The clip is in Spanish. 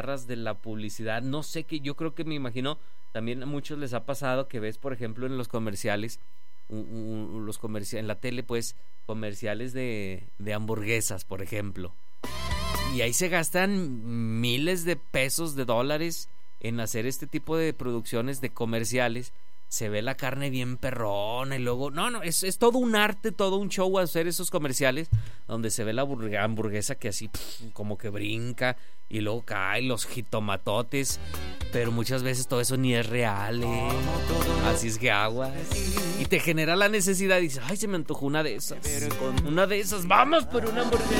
agarras de la publicidad. No sé qué, yo creo que me imagino, también a muchos les ha pasado que ves, por ejemplo, en los comerciales, en la tele, pues, comerciales de hamburguesas, por ejemplo. Y ahí se gastan miles de pesos, de dólares en hacer este tipo de producciones de comerciales. Se ve la carne bien perrona y luego... No, es todo un arte, todo un show hacer esos comerciales donde se ve la hamburguesa que así como que brinca y luego caen los jitomatotes, pero muchas veces todo eso ni es real, Así es que aguas. Y te genera la necesidad y dices, ay, se me antojó una de esas. Vamos por una hamburguesa.